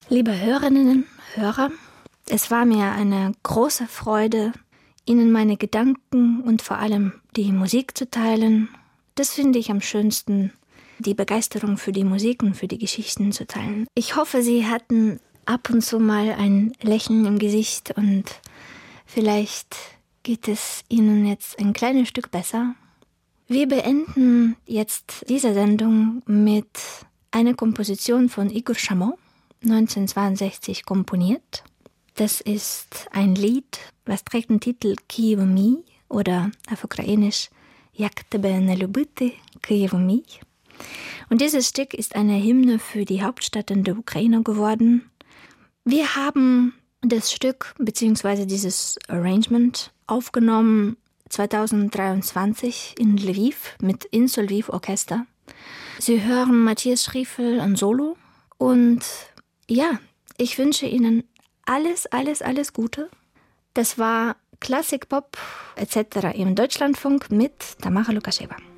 Liebe Hörerinnen, Hörer, es war mir eine große Freude, Ihnen meine Gedanken und vor allem die Musik zu teilen. Das finde ich am schönsten, die Begeisterung für die Musik und für die Geschichten zu teilen. Ich hoffe, Sie hatten ab und zu mal ein Lächeln im Gesicht und vielleicht geht es Ihnen jetzt ein kleines Stück besser. Wir beenden jetzt diese Sendung mit einer Komposition von Igor Shamoun, 1962 komponiert. Das ist ein Lied, was trägt den Titel «Києво мій» oder auf Ukrainisch «Як тебе не любити, Києво мій». Und dieses Stück ist eine Hymne für die Hauptstadt in der Ukraine geworden. Wir haben das Stück bzw. dieses Arrangement aufgenommen 2023 in Lviv mit Insel Lviv Orchester. Sie hören Matthias Schriefel an Solo und ja, ich wünsche Ihnen alles Gute. Das war Klassik, Pop etc. im Deutschlandfunk mit Tamara Lukasheva.